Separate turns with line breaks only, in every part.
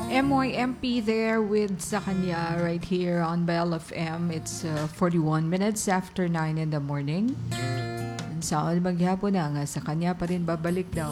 MYMP there with sa kanya right here on Bell FM. It's 41 minutes after 9 in the morning. Saan maghapon na nga sa kanya pa rin babalik daw.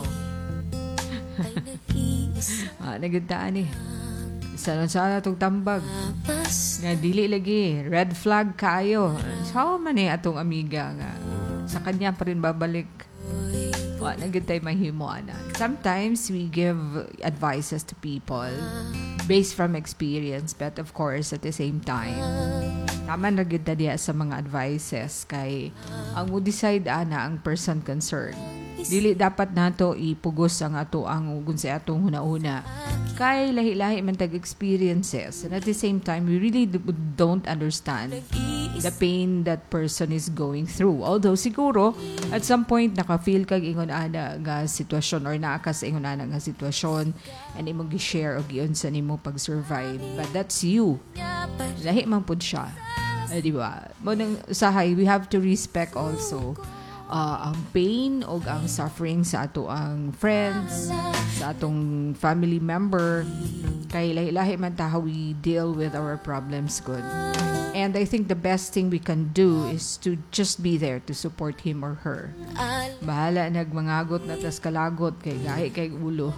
Nagandaan eh. Sana itong tambag. Nga dili lagi. Red flag kayo. Sao man eh atong amiga nga. Sa kanya pa rin babalik. Nagantay mahimuan na. Sometimes we give advices to people based from experience, but of course at the same time naman naganda diya sa mga advices kay ang mo decide ana ang person concerned. Dili dapat nato ipugos ang ato ang ugon sa atong huna-una kay lahi-lahi man tag experiences, and at the same time we really don't understand the pain that person is going through. Although siguro at some point naka-feel kag ingon ana nga sitwasyon or naa ka sa ingon ana nga sitwasyon and imong gi-share og giun sa nimo pag-survive, but that's you. Lahi man pud siya. Di ba? Mo nang usahay, we have to respect also ang pain o ang suffering sa ato ang friends, sa atong family member. Kay lahi-lahi man ta how we deal with our problems good. And I think the best thing we can do is to just be there to support him or her. Bahala nagmangagot na tas kalagot kay gahi kay ulo.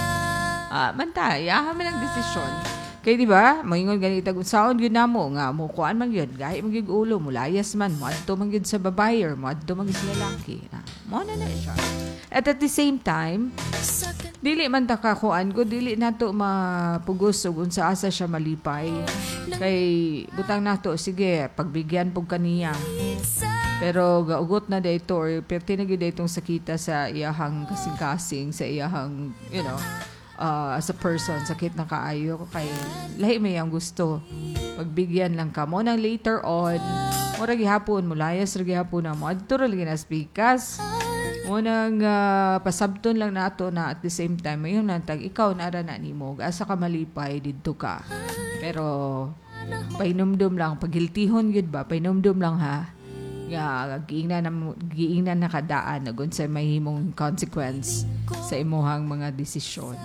Manta, yaha man ang desisyon. Kay di ba, moingon ganito kung saon gyud namo nga mo kuan man gyud, gahi man gyud ulo, mulayas man, moadto man gyud sa babae or moadto man gyud sa lalaki. Mo na siya. At the same time, dili man ta ka kuan ko, dili nato mapugos ug unsa asa siya malipay. Kay butang nato, sige, pagbigyan pug kaniya. Pero gaugot na dayto or perti na gyud daytong sakita sa iyahang kasing-kasing, sa iyahang, you know, as a person, sakit na kaayo kay lahi may ang gusto pagbigyan lang ka mo nang later on mo ra gihapon mulayas ra gihapon na mo adto ra lagi na speakas mo nang pasabton lang nato na at the same time mayon nantag ikaw na ara na nimo asa ka malipay didto ka, pero painomdom lang pagiltihon gyud ba, painomdom lang ha nga giingnan na kadaan agon sa mahimong consequence sa imuhang mga desisyon.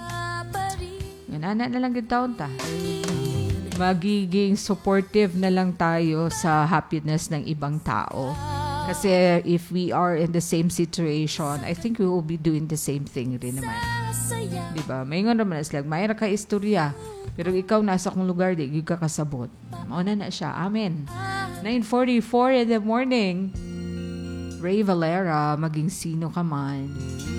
Nana na lang yung taon ta. Magiging supportive na lang tayo sa happiness ng ibang tao. Kasi if we are in the same situation, I think we will be doing the same thing rin naman. Diba? May nga naman as like, mayroon ka istorya. Pero ikaw nasa kong lugar, di ka kasabot. Mauna na siya. Amen. 9:44 in the morning. Ray Valera, maging sino ka man.